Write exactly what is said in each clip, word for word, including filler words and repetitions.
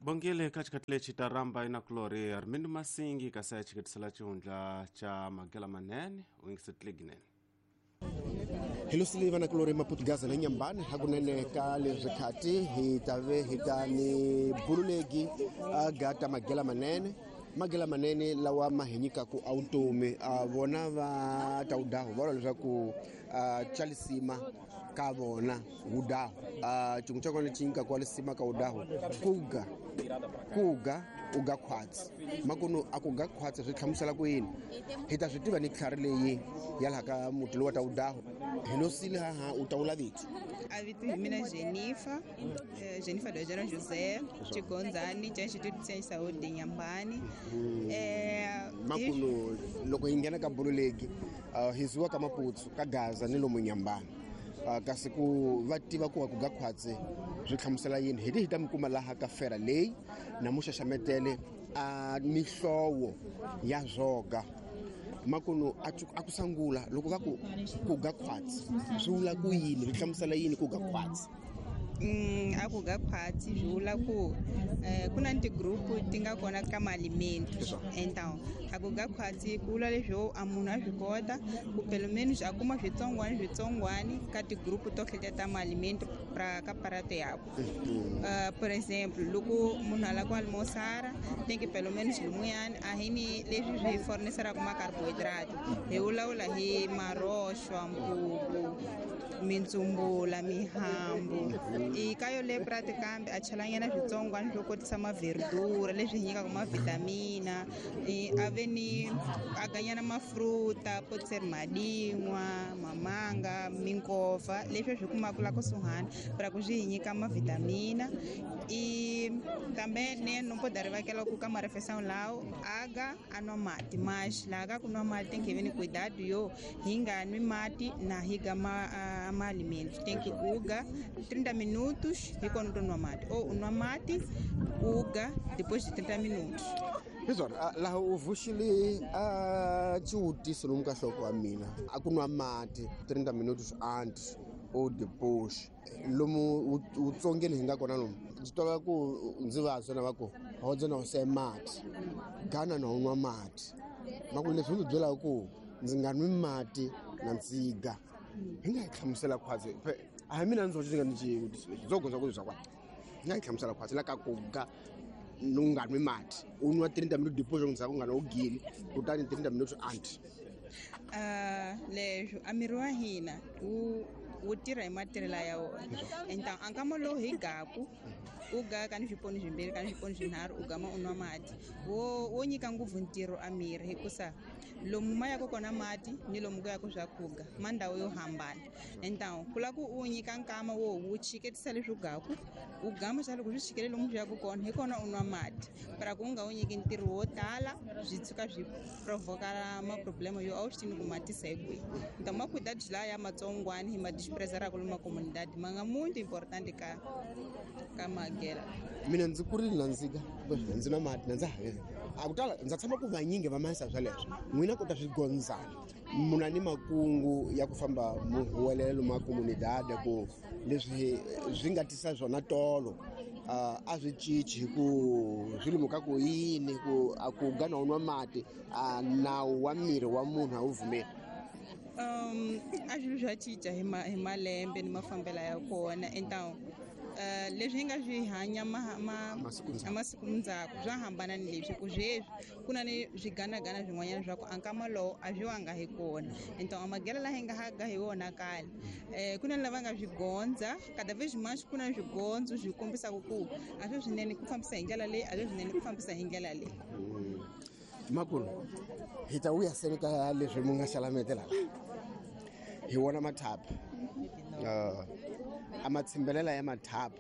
Bongile katikati lechi taramba ina klori Armindo Masingi kasaya chiketisala chiundla cha Magela Manene wingisitlignene. Hilo siliva na klori maputgaza na nyambani hakunene kale zekati hitave hitani bululegi gata Magela Manene Magela Manene lawa mahenyika ku autome vona va taudaho vona leswaku chalisima ka vona udaho chungu chako lechinka kwa lisima ka udaho kuga kuga uga khwatsi makuno akuga khwatsi swi tlhamusela ku yini hita swi tiva ni tlhari leyi yala ka muti lowa taudaho hilo sili ha ha utawula vitu avito mina Jennifer eh, Jennifer Dojana José Chigonzani cha Instituto de Saúde Nyambani eh makuno loko ingena ka bululegi uh, hiziwa ka maputsu ka Gaza ni lomu Nyambani uh, kasi ku vativa ku ku ga khwatsi swi tlhamusela yini hiti hita mikuma laha ka fera leyi namuxa xametele a uh, mihlowo ya zoga makuno akusangula loko va ku ku ga khwatsi swivula ku yini hlamusela yini ku ga khwatsi mm aku ga khwatsi vula ku eh kuna nti group tinga kona ka alimento então aku ga khwatsi kula leswo amuna swikota ku pelo menos akuma switsongwani switsongwani ka ti group to khleteta alimento para ka parato yako uh, por exemplo loko munhu ala ku almoçara tem que pelo menos lumuyani a hini leswi swi fornesera kuma carboidrato he ulaula hi marosho ampupu mintsumbula mihambu ikayo le pratikambe a chelanyana switsongwana swo kotisa maverdura leswi nyikaka mavitamina aveni aganyana mafruta potseri madinwa mamanga minkova leswi swi kumaka la kusuhani para ku swi nyika mavitamina e também né não pode arrivar ku ka marefeição lao aga anwa mati mas laga kunwa mati tem que vir cuidado yo hinga nwi mati na higa ma uh, ma alimento tem que uga trinta minutos e quando nwa mati ou nwa mati uga depois de trinta minutos. Izona la uvushile a chiutisi lomu ka hloko wa mina akunwa mati trinta minutos antes ou depois lomu utsongeni hinga kona lomu nditola ku ndzi vazona vako hodze na se mati gana na unwa mati makule leswi ndzi byela ku ndzi nga nwi mati na ntsiga hinga hlamusela khwatsi a mina ndzi hoxa ndzi zogoza ku zwakwa nga hlamusela khwatsi la ka kuga nunga nwi mati unwa trinta minutos depois ngizaka ngana ugili kutani trinta minutos anti ah leswo amiri wa hina u wu tirha hi matirhela ya wona então ankama lowu hi gaku u ga ka ni swiponi swimbirhi ka ni swiponi swinharhu u gama u nwa mati wo wo nyika ngopfu ntirho a miri hikusa lomu ma yaka kona mati ni lomu ku yaka swakudya ma ndhawu yo hambana então ku la ku u nyika nkama wo wu chiketisa leswi gaku u gama xa loko swi chikele lomu swi yaka kona hi kona u nwa mati para ku nga u nyiki ntirho wo tala swi tshuka swi provoka maproblema yo a wu swi tini ku matisa hi kwihi então macuidado la ya matsongwana hi madispresera ku luma comunidade ma nga muito importante ka ka Magela. Mina ndzi kurile na ndzika ndzi na mati na ndzi hanyela akutala ndzi tshama ku vanyingi va mahisa swa leswo n'wina ku ta swi gonzana muna ni makungu ya ku famba muhuwelelo ma comunidade ku leswi swi nga tisa swona tolo a swi cici ku swi lumuka ku yini ku aku gana unwa mati nawu wa miri wa munhu a wu vumeli um a swilo swa cinca hi ma hi malembe ni mafambela ya kona então uh, leswi hi nga swi hanya ma ma masiku ndzhaku swa hambana ni leswi ku sweswi ku na ni swiganagana swin'wanyana swa ku ankama lowo a swi wanga hi kona então a Magela la hi nga haga hi wona kale eh ku na lava nga swi gondza cada vez mais ku na swigondzo swi kombisa ku a swi swinene ku fambisa hi ndlela leyi a swi swinene ku fambisa hi ndlela leyi makulu hita uya seneka leswi mu nga xalametela hi wona mathapa uh amatsimbelela ya mathapa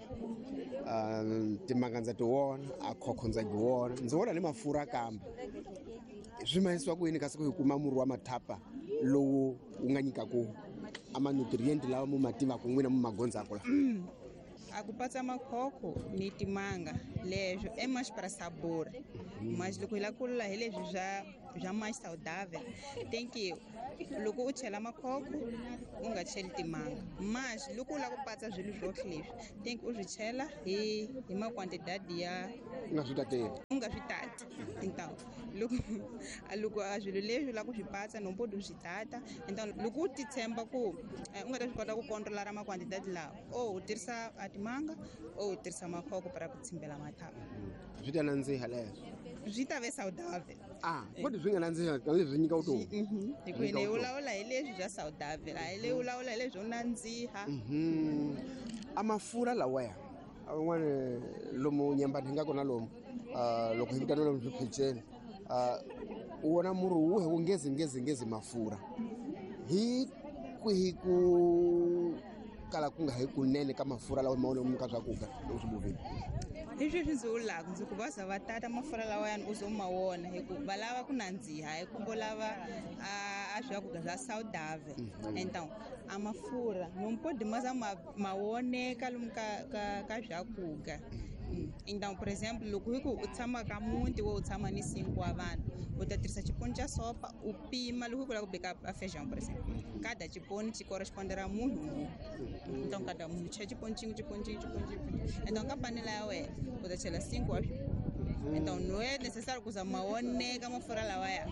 uh timanga ndza tiwona akhokho ndza tiwona ndzi vona ni mafura kambe swi mahisiwa ku yini kasi ku hi kuma murhi wa mathapa lowu u nga nyika ku ama nutrients lawa mu mativa ku n'wina mu magonza akula akupatsa makhokho ni timanga leswo é mais para sabor mas loko hi la kula hi leswi swa já mais saudável, tem que, logo o chela macoco, um gachel timanga. Mas, logo o lago passa os livros cliff, tem que o chela e uma quantidade de Nga swi ta tele. um gavitata. Então, logo logo a julho lá que passa não pode usitata. Então, logo te tempo que um gato pode controlar uma quantidade lá, ou terça a timanga, ou terça macoco para que tsimbela mata. Swi ta nandziha leswo. Vita ve saudável. Ah, kodwa swi nga nandziha leswi nyika vutomi. Mhm. Ikwene ulaula hileswi bya saudável. A ile ulaula hileswi nandziha. Mhm. Amafurha lawaya van'wana lomu nyambani hi nga kona lomu ah loko hi vitana lomu swiphicheni ah u vona murhi wu he wu ngezi ngezi ngezi mafurha hi kwihi ku kala ku nga hi kunene ka mafurha lawa ma lomu ka swakudya loko swi vuvile. Hi sweswi ndzi vulaka ndzi ku va za va tata mafurha lawayani u zo ma wona hikuva va lava ku nandziha hikuva vo lava a swakudya swa saudável. Então a mafurha não pode mais ma woneka lomu ka ka ka swakudya. Então, por exemplo, loko hi ku u tshama ka muti wo u tshama ni cinco wa vanhu u ta tirhisa xiponi xa sopa u pima loko hi ku lava ku beka a feijão, por exemplo, cada xiponi xi kora xipondera munhu un'we. Então cada munhu chela xiponi xin'we xiponi xin'we xiponi xin'we. Então ka panela ya wena u ta chela cinco wa swiponi. Então não é necessário que usa ma woneka mafurha lawaya.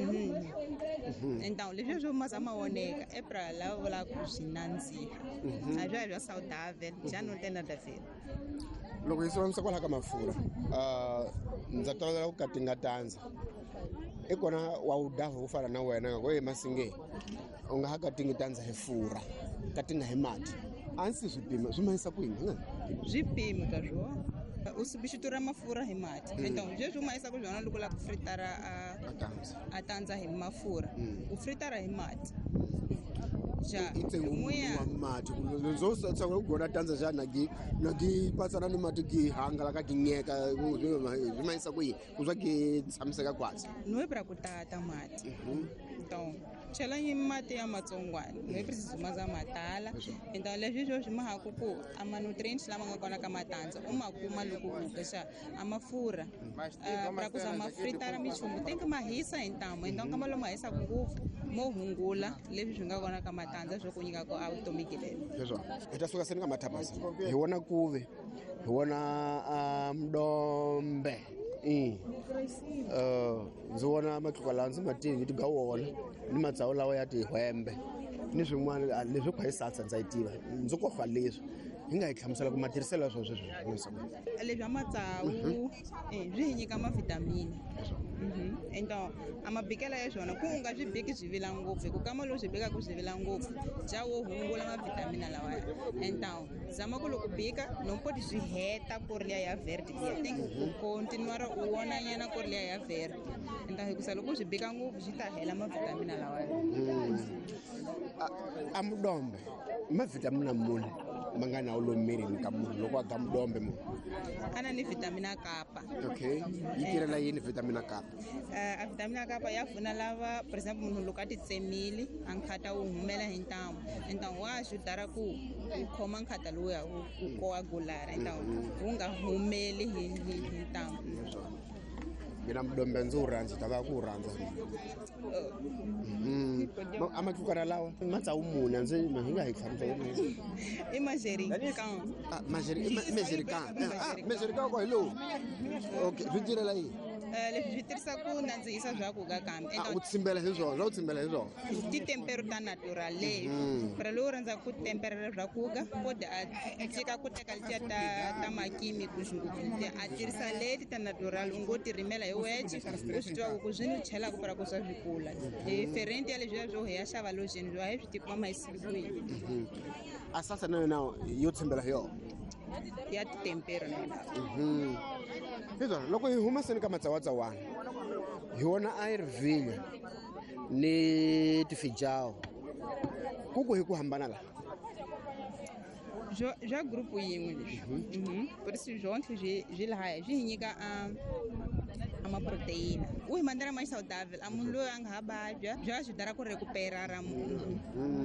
Então leswi swo ma za ma woneka é para lava vulaka ku swi nandziha. A swi bya saudável já não tem nada a ver. Loko hi sulamisa kwalaho ka mafurha ah ndza tolovela ku ka ti nga tandza i kona wa wu daha wo fana na wena nga ku e masinge u nga ha ka ti ngi tandza hi furha ka ti nga hi mati a ndzi swipima swi manisa ku yini Swipimo ta swona u substitura mafurha hi mati. Então leswi u manisa ku swona loko la ku fritara a a tandza hi mafurha u fritara hi mati. Ja wa mati nzo sa ku gona tandza ja nagi nagi patsana ni mati ki hangala ka kinyeka swi manisa ku yini ku swa ki tshamiseka kwatsi no é para ku tata mati. Então chela ni mati ya matsongwana no é preciso maza matala. Então leswi swo swi mahaka ku a ma nutrients lama nga kona ka matandza u ma kuma loko u xa a mafurha para ku ma fritara michumu tem que ma hisa hi ntamu. Então kama lo ma hisa ngopfu mo hungula leswi swi nga kona ka matandza swo ku nyika ku automikile. leswo hi ta suka seni ka mathapasi hi wona kuve hi wona mdombe i eh ndzi vona matluka lawa ndzi mativi ti ga wona ni matsawu lawa ya tihwembe ni swin'wana leswi ku hi satsa ndza yi tiva ndzi ko fa leswi hi nga hi hlamusela ku matirhiselo ya swona sweswi leswi a matsawu eh swi hi nyika mavitamini. Então a mabikela ya swona ku nga swi biki swi vila ngopfu ku kama lo swi bika ku swi vila ngopfu ja wo hungula mavitamina lawa. Então zama ku loko bika non pode swi heta ku ri ya verde tem ku continuar u wona nyana ku ri ya verde. Então hi ku sa loko swi bika ngopfu swi ta hela mavitamina lawa. a mudombe mavitamina muni mangana u lomirini ka munhu loko a ga mudombe munhu ana ni vitamina kapa. Okay yi tirhela yini vitamina kapa? A vitamina kapa ya pfuna lava por exemplo munhu loko a ti tsemile a nkhata wu humela hi ntamu. Então wa swi tara ku u khoma nkhata lowuya u coagulara. Então wu nga humeli hi hi ntamu. Mina mudombe ndzi wu rhandza ta va ku wu rhandza a matlukana lawa matsawu mune ndzi hi nga hi hlamusela i majerican. majerican majerican ko hi lowu okay swi tirhela yini? Leswi swi tirhisa ku nandzihisa swakudya kambe u tsimbela hi swona swa u tsimbela hi swona titempero ta natural leyi para lowu rhandza ku temperera swakudya pode a tshika ku teka letiya ta ta makimiko ngopfu a tirhisa leti ta natural u ngo ti rimela hi wexe u swi twa ku swi ni chelaku para ku swa swi kula diferente ya leswiya swo hi ya xava lotion swo a hi swi tikuma hi sikwini a sasa na yona yo tsimbela hi yona ya titempero na yona. Hizwo loko hi huma seni ka matsawatsawana hi wona ayurveda ni tifijao ku ku hi ku hambana la já já grupo yin'we leswi por isso junto ji ji laha ji nyika a uma proteína u hi mandela mais saudável a munhu loyi a nga ha vabya bya swi dara ku recupera ra munhu.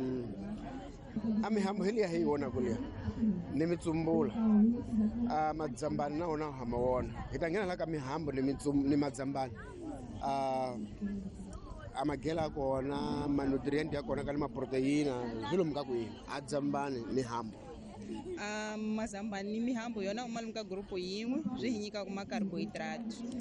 a mihambo heliya hi wona kuliya ni mitsumbula a madzambani na wona ha ma wona hi ta nghena la ka mihambo ni ni madzambani uh, amagela akona manutrient yakona kana maproteina zvilo mukakuini adzambani ni hambo uh, mazambani ni mihambo yona umalumka grupo yimwe zvihinyika kuma carbohydrate